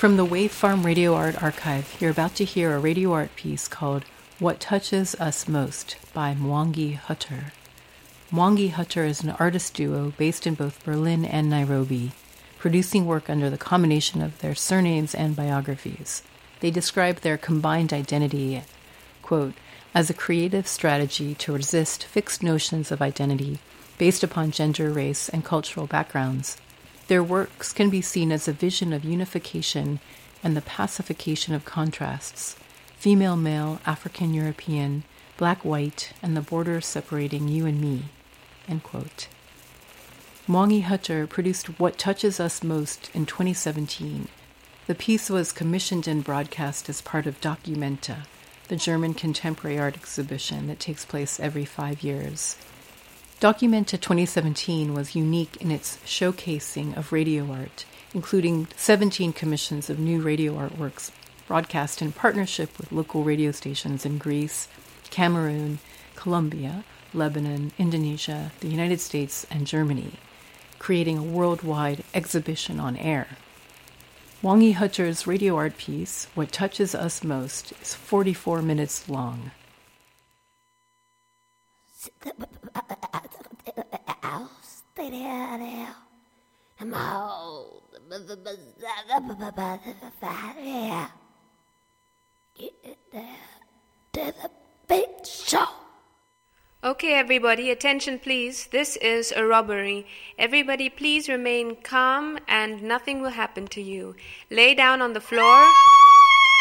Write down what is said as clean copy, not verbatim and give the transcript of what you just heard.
From the Wave Farm Radio Art Archive, you're about to hear a radio art piece called What Touches Us Most by Mwangi Hutter. Mwangi Hutter is an artist duo based in both Berlin and Nairobi, producing work under the combination of their surnames and biographies. They describe their combined identity, quote, as a creative strategy to resist fixed notions of identity based upon gender, race, and cultural backgrounds. Their works can be seen as a vision of unification and the pacification of contrasts, female-male, African-European, black-white, and the borders separating you and me, end quote. Mwangi Hutter produced What Touches Us Most in 2017. The piece was commissioned and broadcast as part of Documenta, the German contemporary art exhibition that takes place every 5 years. Documenta 2017 was unique in its showcasing of radio art, including 17 commissions of new radio artworks broadcast in partnership with local radio stations in Greece, Cameroon, Colombia, Lebanon, Indonesia, the United States, and Germany, creating a worldwide exhibition on air. Mwangi Hutter's radio art piece, What Touches Us Most, is 44 minutes long. Okay, everybody, attention please. This is a robbery. Everybody please remain calm and nothing will happen to you. Lay down on the floor.